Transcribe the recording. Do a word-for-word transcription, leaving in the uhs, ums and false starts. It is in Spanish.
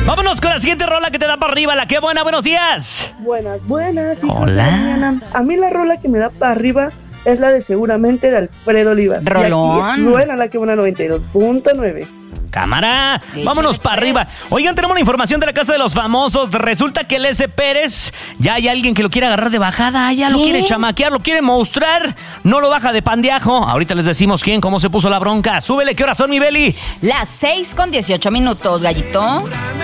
Vámonos con la siguiente rola que te da para arriba. La que buena, buenos días. Buenas, buenas. Hola. A mí la rola que me da para arriba es la de Seguramente de Alfredo Olivas. Rolón. Y aquí suena la que buena noventa y dos punto nueve. Cámara, vámonos para arriba. Oigan, tenemos la información de la Casa de los Famosos. Resulta que el S. Pérez, ya hay alguien que lo quiere agarrar de bajada, ya lo ¿Qué? quiere chamaquear, lo quiere mostrar. No lo baja de pandeajo. Ahorita les decimos quién, cómo se puso la bronca. Súbele, ¿qué horas son, mi Beli? Las seis con dieciocho minutos, gallito.